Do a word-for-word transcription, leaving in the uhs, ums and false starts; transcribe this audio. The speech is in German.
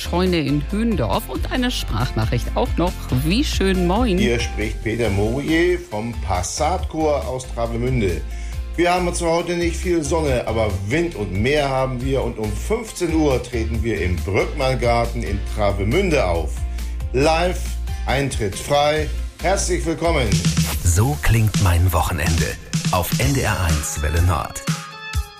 Scheune in Höhendorf und eine Sprachnachricht auch noch. Wie schön, moin. Hier spricht Peter Morier vom Passatchor aus Travemünde. Wir haben zwar heute nicht viel Sonne, aber Wind und Meer haben wir und um fünfzehn Uhr treten wir im Brückmanngarten in Travemünde auf. Live, Eintritt frei, herzlich willkommen. So klingt mein Wochenende auf N D R eins Welle Nord.